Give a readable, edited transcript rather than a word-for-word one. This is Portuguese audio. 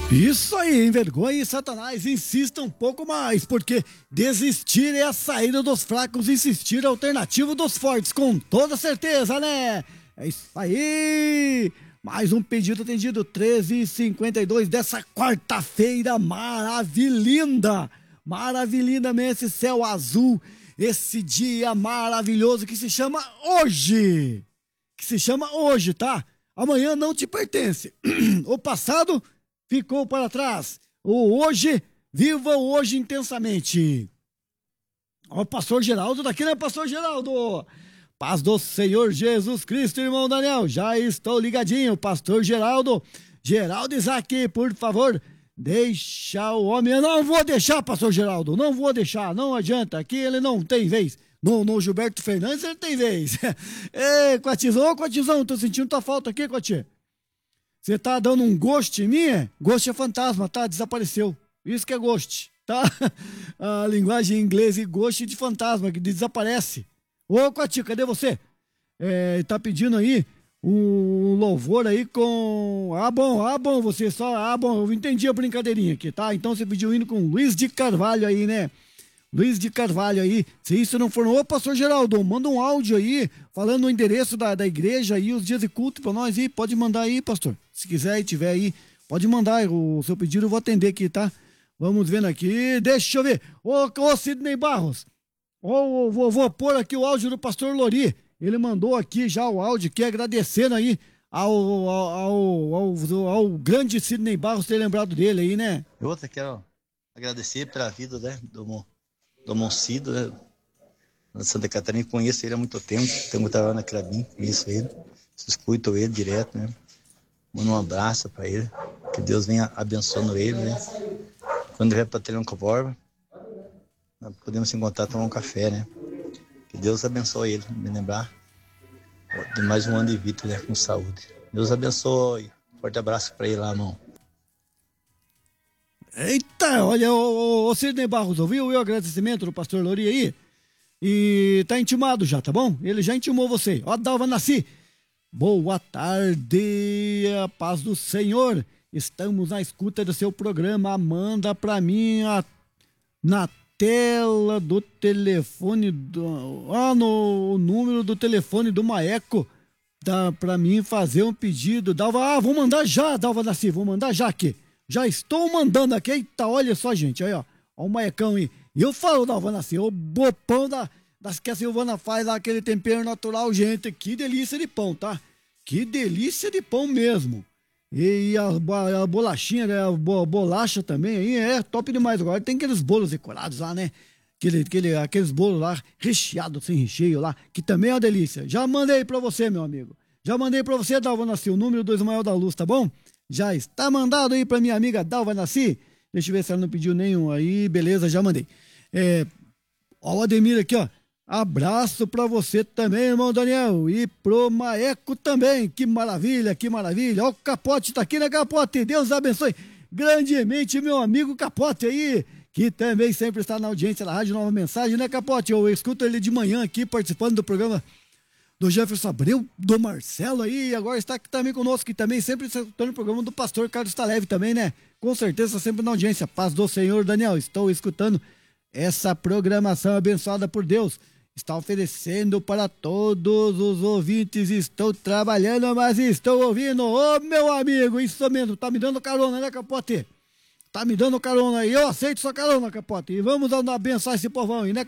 Isso aí, envergonhe e Satanás, insista um pouco mais, porque desistir é a saída dos fracos, insistir é a alternativa dos fortes, com toda certeza, né? É isso aí! Mais um pedido atendido, 13h52 dessa quarta-feira maravilhinda! Maravilhinda mesmo, esse céu azul, esse dia maravilhoso que se chama hoje! Que se chama hoje, tá? Amanhã não te pertence. O passado ficou para trás. O hoje, viva o hoje intensamente. Ó, o pastor Geraldo daqui, né, pastor Geraldo? Paz do Senhor Jesus Cristo, irmão Daniel. Já estou ligadinho, pastor Geraldo. Geraldo Isaac, por favor, deixa o homem. Eu não vou deixar, pastor Geraldo. Não vou deixar, não adianta. Aqui ele não tem vez. No Gilberto Fernandes ele tem vez. Ei, Coatizão, ô Coatizão, tô sentindo tua falta aqui, Coati. Você tá dando um ghost em mim? É? Ghost é fantasma, tá? Desapareceu. Isso que é ghost, tá? A linguagem inglesa e ghost de fantasma, que desaparece. Ô, Coati, cadê você? Tá pedindo aí um louvor aí com... Ah, bom, você só... Ah, bom, eu entendi a brincadeirinha aqui, tá? Então você pediu hino com Luiz de Carvalho aí, né? Luiz de Carvalho aí, se isso não for... Ô, pastor Geraldo, manda um áudio aí, falando o endereço da igreja aí, os dias de culto pra nós aí, pode mandar aí, pastor. Se quiser e tiver aí, pode mandar o seu pedido, eu vou atender aqui, tá? Vamos vendo aqui, deixa eu ver. Ô Sidney Barros, vou pôr aqui o áudio do pastor Lori, ele mandou aqui já o áudio, aqui agradecendo aí ao grande Sidney Barros ter lembrado dele aí, né? Eu quero agradecer pela vida, né, do Moncido, né, na Santa Catarina. Conheço ele há muito tempo, tenho trabalhado na Crabim, conheço ele, escuto ele direto, né? Mando um abraço para ele, que Deus venha abençoando ele, né? Quando ele vier para Telenco Borba, podemos se encontrar, tomar um café, né? Que Deus abençoe ele, me lembrar de mais um ano de vida, né, com saúde. Deus abençoe, forte abraço para ele lá, irmão. Eita, olha, o Sidney Barros, ouviu o agradecimento do pastor Lori aí? E tá intimado já, tá bom? Ele já intimou você. Ó, Dalva Nasci, boa tarde, a paz do Senhor. Estamos na escuta do seu programa. Manda pra mim na tela do telefone, no número do telefone do Maeco, dá pra mim fazer um pedido. Dalva, vou mandar já, Dalva Nasci, vou mandar já aqui. Já estou mandando aqui. Eita, olha só, gente, aí, ó o Maecão aí. E eu falo, Dalva Nasci, o bopão das que a Silvana faz lá, aquele tempero natural, gente, que delícia de pão, tá? Que delícia de pão mesmo. E a bolachinha, né, a bolacha também aí, é top demais. Agora tem aqueles bolos decorados lá, né? Aqueles bolos lá, recheados, sem recheio lá, que também é uma delícia. Já mandei pra você, meu amigo. Já mandei pra você, Dalva Nasci, o número do Ismael da Luz, tá bom? Já está mandado aí pra minha amiga Dalva Nasci. Deixa eu ver se ela não pediu nenhum aí. Beleza, já mandei. Ó, o Ademir aqui, ó. Abraço pra você também, irmão Daniel. E pro Maeco também. Que maravilha, que maravilha. Ó, o Capote tá aqui, né, Capote? Deus abençoe grandemente meu amigo Capote aí, que também sempre está na audiência da Rádio Nova Mensagem, né, Capote? Eu escuto ele de manhã aqui, participando do programa do Jefferson Abreu, do Marcelo aí, e agora está aqui também conosco, que também sempre escutando o programa do pastor Carlos Taleve também, né? Com certeza, sempre na audiência. Paz do Senhor, Daniel. Estou escutando essa programação abençoada por Deus. Está oferecendo para todos os ouvintes. Estou trabalhando, mas estou ouvindo. Ô, meu amigo, isso mesmo. Tá me dando carona, né, Capote? Tá me dando carona aí. Eu aceito sua carona, Capote. E vamos abençoar esse povão aí, né,